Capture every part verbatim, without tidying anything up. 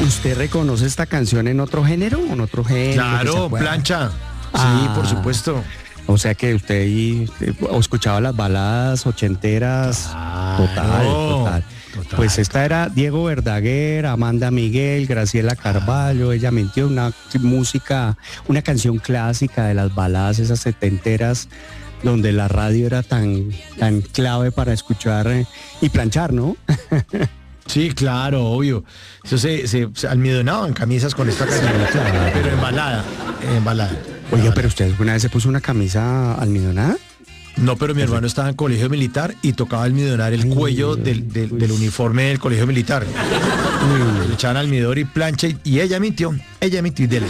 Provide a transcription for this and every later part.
¿Usted reconoce esta canción en otro género o en otro género? Claro, plancha. Ah, Sí, por supuesto. O sea que usted ahí eh, escuchaba las baladas ochenteras. Claro, total, total. total. Pues esta era Diego Verdaguer, Amanda Miguel, Graciela Carballo, Ella mintió, una música, una canción clásica de las baladas esas setenteras, donde la radio era tan, tan clave para escuchar eh, y planchar, ¿no? Sí, claro, obvio. Eso se, se, se almidonaban camisas con esta canción, claro. pero en balada, en balada. Oiga, pero usted alguna vez se puso una camisa almidonada. No, pero mi hermano estaba en colegio militar y tocaba almidonar el cuello del, del, del uniforme del colegio militar. Le echaban almidón y plancha y, y ella mintió, ella mintió y dele.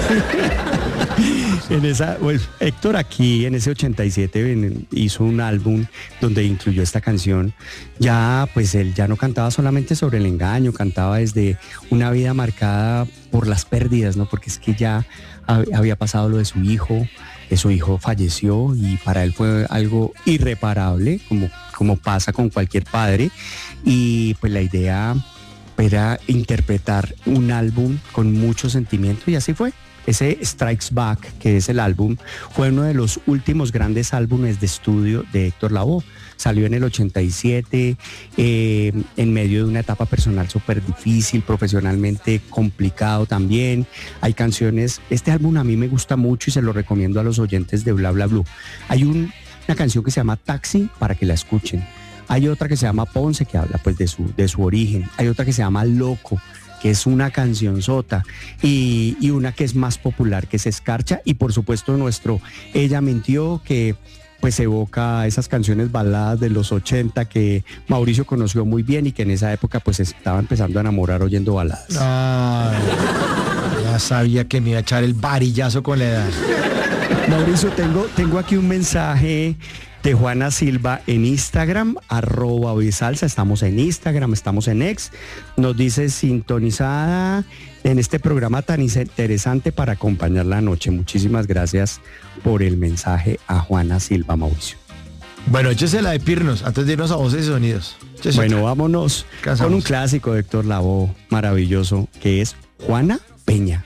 En esa, pues, Héctor aquí en ese ochenta y siete en, hizo un álbum donde incluyó esta canción. Ya, pues él ya no cantaba solamente sobre el engaño, cantaba desde una vida marcada por las pérdidas, ¿no? Porque es que ya había pasado lo de su hijo, que su hijo falleció y para él fue algo irreparable, como, como pasa con cualquier padre. Y pues la idea era interpretar un álbum con mucho sentimiento y así fue. Ese Strikes Back, que es el álbum, fue uno de los últimos grandes álbumes de estudio de Héctor Lavoe. Salió en el ochenta y siete, eh, en medio de una etapa personal súper difícil, profesionalmente complicado también. Hay canciones, este álbum a mí me gusta mucho y se lo recomiendo a los oyentes de Bla Bla Blue. Hay un, una canción que se llama Taxi, para que la escuchen. Hay otra que se llama Ponce, que habla pues de su, de su origen. Hay otra que se llama Loco, que es una canción sota, y, y una que es más popular, que es Escarcha, y por supuesto nuestro Ella mintió, que pues evoca esas canciones baladas de los ochenta que Mauricio conoció muy bien y que en esa época pues estaba empezando a enamorar oyendo baladas. Ay, ya sabía que me iba a echar el varillazo con la edad. Mauricio, tengo, tengo aquí un mensaje de Juana Silva en Instagram, arroba hoy salsa. Estamos en Instagram, estamos en X. Nos dice sintonizada en este programa tan interesante para acompañar la noche. Muchísimas gracias por el mensaje a Juana Silva, Mauricio. Bueno, échese la de Pirnos, antes de irnos a Voces y Sonidos. Échese bueno, otra. vámonos Cansamos. con un clásico de Héctor Lavoe maravilloso, que es Juana Peña.